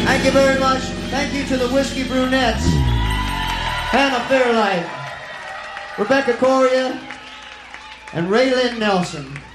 Thank you very much. Thank you to the Whiskey Brunettes, Hannah Fairlight, Rebecca Correa, and Raylyn Nelson.